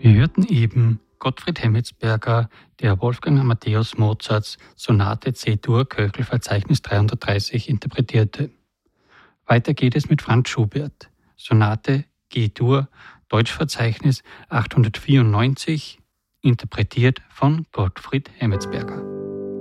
Wir hörten eben Gottfried Hemmetsberger, der Wolfgang Amadeus Mozarts Sonate C-Dur Köchel-Verzeichnis 330 interpretierte. Weiter geht es mit Franz Schubert, Sonate G-Dur Deutschverzeichnis 894, interpretiert von Gottfried Hemmetsberger.